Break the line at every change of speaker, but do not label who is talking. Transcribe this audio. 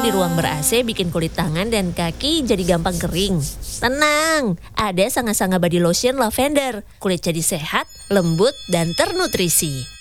di ruang ber-AC bikin kulit tangan dan kaki jadi gampang kering? Tenang, ada Sanga Sanga Body Lotion Lavender. Kulit jadi sehat, lembut, dan ternutrisi.